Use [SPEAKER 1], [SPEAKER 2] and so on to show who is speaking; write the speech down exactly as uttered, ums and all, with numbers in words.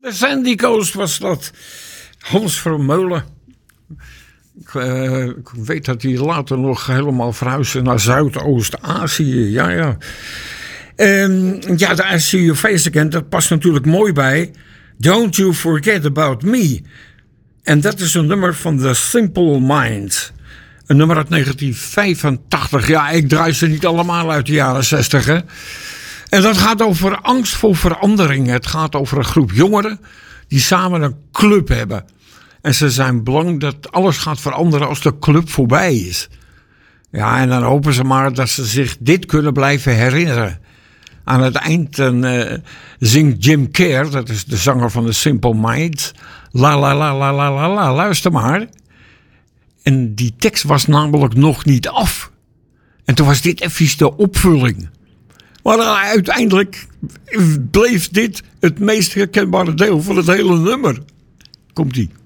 [SPEAKER 1] De Sandy Coast was dat. Hans Vermeulen. Ik, uh, ik weet dat hij later nog helemaal verhuisde naar Zuidoost-Azië. Ja, ja. Um, ja, de I See Your Face Again, dat past natuurlijk mooi bij Don't You Forget About Me. En dat is een nummer van The Simple Minds. Een nummer uit negentien vijfentachtig. Ja, ik draai ze niet allemaal uit de jaren zestig, hè. En dat gaat over angst voor verandering. Het gaat over een groep jongeren die samen een club hebben. En ze zijn bang dat alles gaat veranderen als de club voorbij is. Ja, en dan hopen ze maar dat ze zich dit kunnen blijven herinneren. Aan het eind uh, zingt Jim Kerr, dat is de zanger van The Simple Minds. La la la la la la la, luister maar. En die tekst was namelijk nog niet af. En toen was dit even de opvulling. Maar uh, uiteindelijk bleef dit het meest herkenbare deel van het hele nummer. Komt-ie.